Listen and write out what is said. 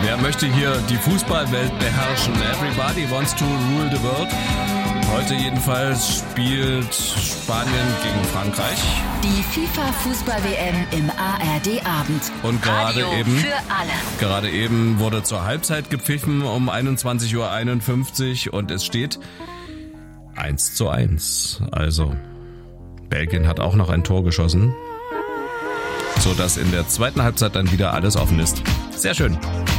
Wer möchte hier die Fußballwelt beherrschen? Everybody wants to rule the world. Heute jedenfalls spielt Spanien gegen Frankreich. Die FIFA-Fußball-WM im ARD-Abend. Und Radio für alle. Gerade eben wurde zur Halbzeit gepfiffen um 21:51 Uhr und es steht 1:1. Also Belgien hat auch noch ein Tor geschossen, sodass in der zweiten Halbzeit dann wieder alles offen ist. Sehr schön.